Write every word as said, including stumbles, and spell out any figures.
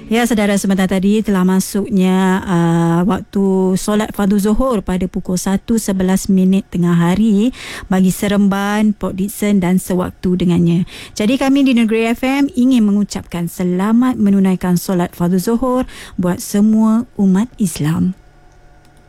Ya, saudara, sebentar tadi telah masuknya uh, waktu solat fardu zuhur pada pukul satu sebelas minit tengah hari bagi Seremban, Port Dickson dan sewaktu dengannya. Jadi kami di Negeri F M ingin mengucapkan selamat menunaikan solat fardu zuhur buat semua umat Islam.